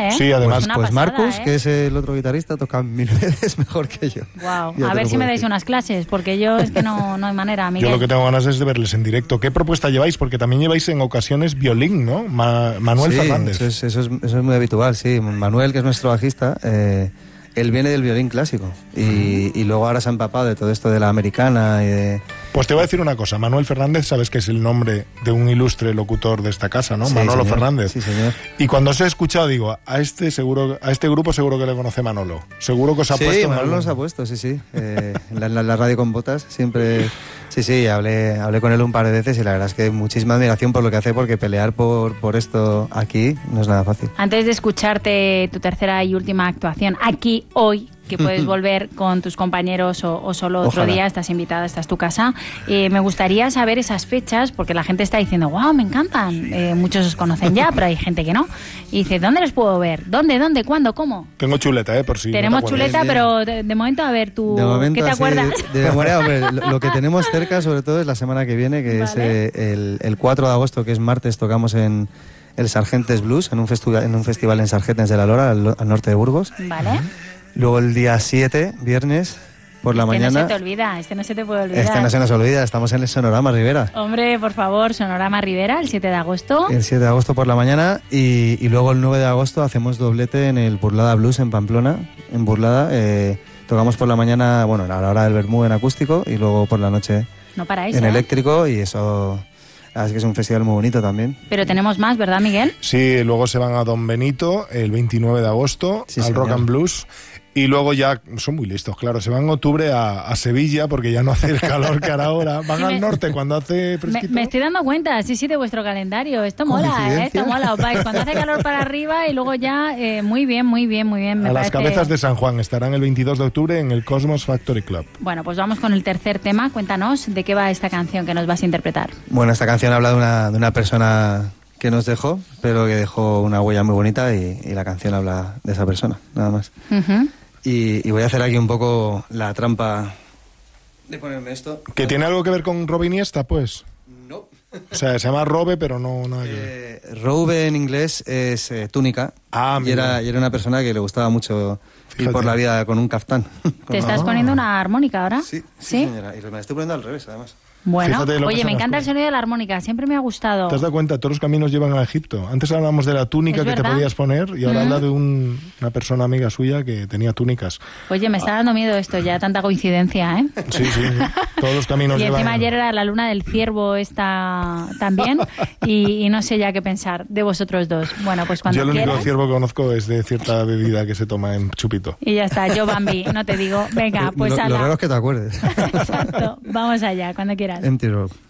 ¿eh? Sí, además. Pues Marcus, ¿eh? que es el otro guitarrista, toca 1000 veces mejor que yo. Wow. A ver si me dais unas clases, porque yo es que no hay manera, Miguel. Yo lo que tengo ganas es de verles en directo. ¿Qué propuesta lleváis? Porque también lleváis en ocasiones violín, ¿no? Manuel Fernández. Eso es muy habitual, sí. Manuel, que es nuestro bajista, él viene del violín clásico y luego ahora se ha empapado de todo esto de la americana y de... Pues te voy a decir una cosa, Manuel Fernández, sabes que es el nombre de un ilustre locutor de esta casa, ¿no? Sí, Manolo señor. Fernández. Sí, señor. Y cuando os he escuchado digo, a este grupo seguro que le conoce Manolo. Seguro que os ha puesto... Sí, Manolo nos ha puesto, sí. La radio con botas siempre... Sí, hablé con él un par de veces y la verdad es que muchísima admiración por lo que hace, porque pelear por esto aquí no es nada fácil. Antes de escucharte tu tercera y última actuación aquí hoy, que puedes volver con tus compañeros o solo otro Ojalá. día, estás invitada, esta es tu casa, me gustaría saber esas fechas, porque la gente está diciendo, wow, me encantan, muchos os conocen ya, pero hay gente que no, y dice, ¿dónde les puedo ver? ¿Dónde? ¿Cuándo? ¿Cómo? Tengo chuleta, por si Tenemos no te acuerdas. chuleta, pero de momento, a ver, tú, De momento, ¿qué te así, acuerdas? de memoria, hombre, lo que tenemos cerca sobre todo es la semana que viene, que Vale. es el 4 de agosto, que es martes, tocamos en el Sargentes Blues, en un festival en Sargentes de la Lora, al norte de Burgos. Vale. Luego el día 7, viernes, por la mañana... no se te olvida, no se te puede olvidar. Este no se nos olvida, estamos en el Sonorama Rivera. Hombre, por favor, Sonorama Rivera, el 7 de agosto. El 7 de agosto por la mañana y luego el 9 de agosto hacemos doblete en el Burlada Blues en Pamplona, en Burlada. Tocamos por la mañana, bueno, a la hora del vermú en acústico y luego por la noche No paráis, en ¿eh? eléctrico. eléctrico, y eso es que es un festival muy bonito también. Pero tenemos más, ¿verdad, Miguel? Sí, luego se van a Don Benito el 29 de agosto, Sí, al señor. Rock and Blues. Y luego ya, son muy listos, claro, se van en octubre a Sevilla, porque ya no hace el calor que hará ahora. Van Sí, al norte cuando hace fresquito. Me estoy dando cuenta, sí, de vuestro calendario. Esto mola, ¿Coincidencia? esto mola. Os vais cuando hace calor para arriba y luego ya, muy bien. Me A las parece... cabezas de San Juan estarán el 22 de octubre en el Cosmos Factory Club. Bueno, pues vamos con el tercer tema. Cuéntanos de qué va esta canción que nos vas a interpretar. Bueno, esta canción habla de una persona que nos dejó, pero que dejó una huella muy bonita y la canción habla de esa persona, nada más. Ujú. Y voy a hacer aquí un poco la trampa de ponerme esto. ¿Que tiene algo que ver con Robe Iniesta, pues? No. O sea, se llama Robe, pero no nada que ver. Robe en inglés es túnica. Ah, y mira. era una persona que le gustaba mucho ir Fíjate. por la vida con un caftán. ¿Te estás poniendo una armónica ahora? Sí, ¿Sí? señora. Y me la estoy poniendo al revés, además. Bueno, Fíjate lo que oye, son me las encanta el cosas. sonido de la armónica. Siempre me ha gustado. ¿Te has dado cuenta? Todos los caminos llevan a Egipto. Antes hablábamos de la túnica Es que te verdad. podías poner y ahora habla de una persona amiga suya que tenía túnicas. Oye, me está dando miedo esto ya, tanta coincidencia, ¿eh? Sí. Todos los caminos Y llevan... encima ayer era la luna del ciervo esta también y no sé ya qué pensar de vosotros dos. Bueno, pues cuando Yo el único quieras. ciervo que conozco es de cierta bebida que se toma en chupito. Y ya está, yo Bambi, no te digo. Venga, pues lo ala. raro es que te acuerdes. Exacto, vamos allá, cuando quieras. Empty Road.